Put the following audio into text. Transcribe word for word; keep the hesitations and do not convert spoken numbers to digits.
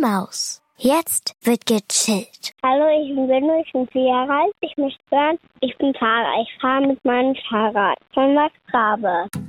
Maus. Jetzt wird gechillt. Hallo, ich bin Benno, ich bin vier Jahre alt. Ich möchte hören, ich bin Fahrer. Ich fahre mit meinem Fahrrad. Von Max Rabe.